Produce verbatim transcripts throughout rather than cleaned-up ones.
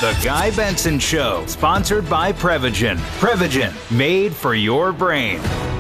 The Guy Benson Show, sponsored by Prevagen. Prevagen, made for your brain.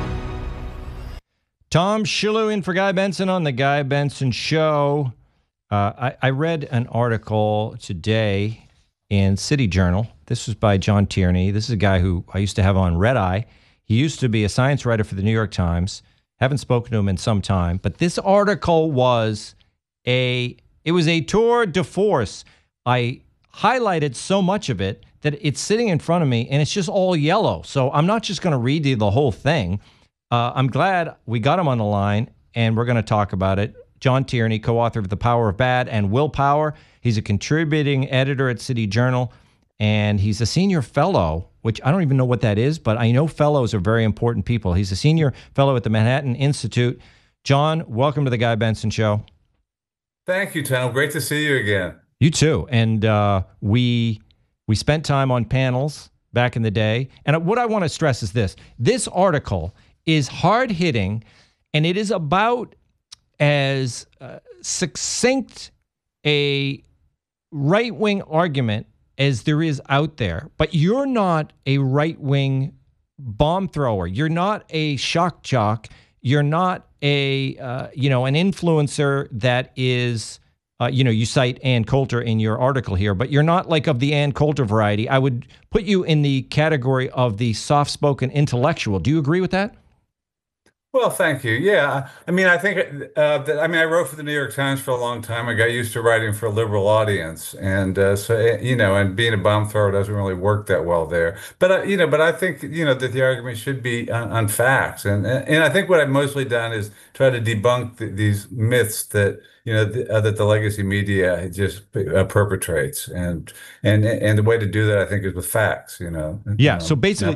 Tom Shillue in for Guy Benson on The Guy Benson Show. Uh, I, I read an article today in City Journal. This was by John Tierney. This is a guy who I used to have on Red Eye. He used to be a science writer for the New York Times. Haven't spoken to him in some time. But this article was a, it was a tour de force. I highlighted so much of it that it's sitting in front of me and it's just all yellow. So I'm not just going to read you the whole thing. Uh, I'm glad we got him on the line and we're going to talk about it. John Tierney, co-author of The Power of Bad and Willpower. He's a contributing editor at City Journal and he's a senior fellow, which I don't even know what that is, but I know fellows are very important people. He's a senior fellow at the Manhattan Institute. John, welcome to the Guy Benson Show. Thank you, Tom. Great to see you again. You too. And uh, we we spent time on panels back in the day. And what I want to stress is this. This article is hard-hitting, and it is about as uh, succinct a right-wing argument as there is out there. But you're not a right-wing bomb thrower. You're not a shock jock. You're not a, uh, you know, an influencer that is... Uh, you know, you cite Ann Coulter in your article here, but you're not like of the Ann Coulter variety. I would put you in the category of the soft-spoken intellectual. Do you agree with that? Well, thank you. Yeah, I mean, I think uh, that, I mean, I wrote for the New York Times for a long time. I got used to writing for a liberal audience, and uh, so you know, and being a bomb thrower doesn't really work that well there. But uh, you know, but I think you know that the argument should be on, on facts, and and I think what I've mostly done is try to debunk the, these myths that you know the, uh, that the legacy media just uh, perpetrates, and and and the way to do that, I think, is with facts. You know. Yeah. Um, so basically.